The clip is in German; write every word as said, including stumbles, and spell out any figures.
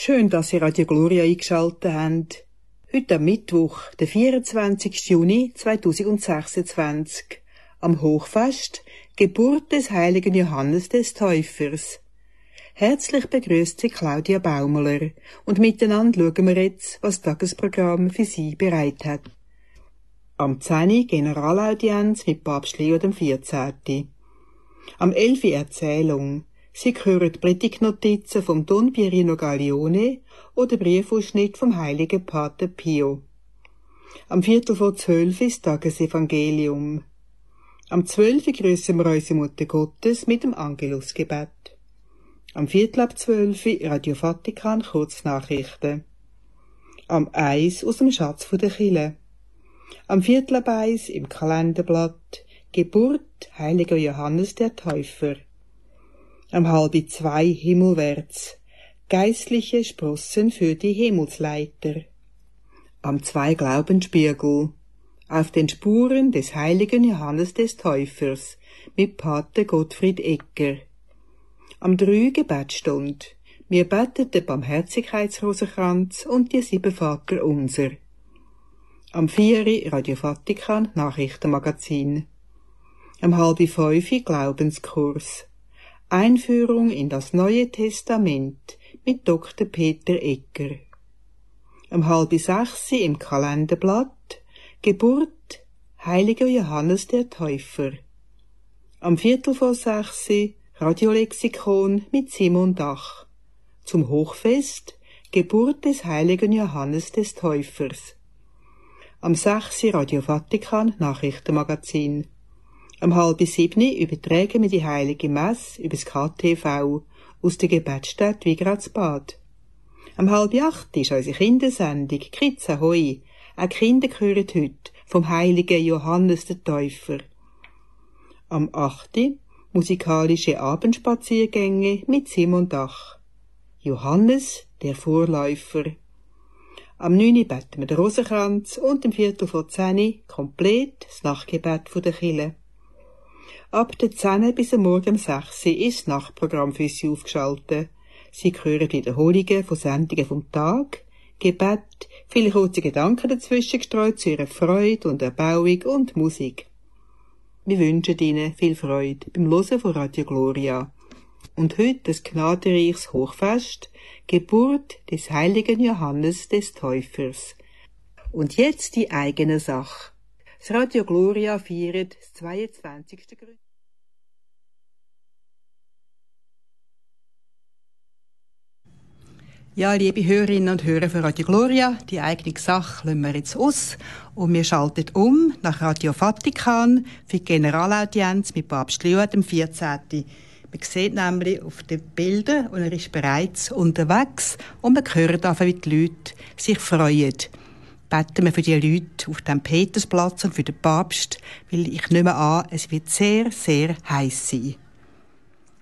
Schön, dass Sie Radio Gloria eingeschaltet haben. Heute am Mittwoch, der vierundzwanzigsten Juni zweitausendsechsundzwanzig, am Hochfest, Geburt des heiligen Johannes des Täufers. Herzlich begrüßt Sie Claudia Baumler und miteinander schauen wir jetzt, was das Tagesprogramm für Sie bereit hat. Am zehn Uhr Generalaudienz mit Papst Leo der vierzehnten. Am elf Uhr Erzählung. Sie hören Predigtnotizen vom Don Pierino Gaglione oder Briefausschnitt vom heiligen Pater Pio. Am Viertel vor zwölf ist Tagesevangelium. Am zwölf Uhr grüßen wir unsere Mutter Gottes mit dem Angelusgebet. Am Viertel ab zwölf Uhr Radio Vatikan Kurznachrichten. Am eins aus dem Schatz der Kille. Am Viertel ab eins im Kalenderblatt Geburt heiliger Johannes der Täufer. Am halb zwei himmelwärts geistliche Sprossen für die Himmelsleiter. Am zwei Glaubensspiegel auf den Spuren des heiligen Johannes des Täufers mit Pater Gottfried Egger. Am drei Gebetstund wir beten den Barmherzigkeitsrosenkranz und die sieben Vater unser. Am vier Radio Vatikan Nachrichtenmagazin. Am halb fünf Glaubenskurs. Einführung in das Neue Testament mit Doktor Peter Egger. Am halb sechs im Kalenderblatt Geburt heiliger Johannes der Täufer. Am Viertel vor sechs Radiolexikon mit Simon Dach. Zum Hochfest Geburt des heiligen Johannes des Täufers. Am sechs Radio Vatikan Nachrichtenmagazin. Am halb sieben übertragen wir die heilige Messe über das K T V aus der Gebetsstätte Wigradsbad. Am halb acht ist unsere Kindersendung Kids Ahoi. Auch Kinder hören heute vom heiligen Johannes der Täufer. Am acht musikalische Abendspaziergänge mit Simon Dach. Johannes, der Vorläufer. Am neun beten wir den Rosenkranz und im Viertel vor zehn komplett das Nachtgebet der Kirche. Ab der zehn bis am Morgen um sechs ist das Nachtprogramm für Sie aufgeschaltet. Sie hören Wiederholungen von Sendungen vom Tag, Gebet, viele kurze Gedanken dazwischen gestreut zu Ihrer Freude und Erbauung und Musik. Wir wünschen Ihnen viel Freude beim Hören von Radio Gloria. Und heute das gnadenreiches Hochfest, Geburt des heiligen Johannes des Täufers. Und jetzt die eigene Sache. Das Radio Gloria feiert das zweiundzwanzigste Gründungsjahr. Ja, liebe Hörerinnen und Hörer von Radio Gloria, die eigene Sache lassen wir jetzt aus und wir schalten um nach Radio Vatikan für die Generalaudienz mit Papst Leo der vierzehnten. Man sieht nämlich auf den Bildern, und er ist bereits unterwegs und man hört einfach, wie die Leute sich freuen. Beten wir für die Leute auf dem Petersplatz und für den Papst, weil ich nehme an, es wird sehr, sehr heiß sein.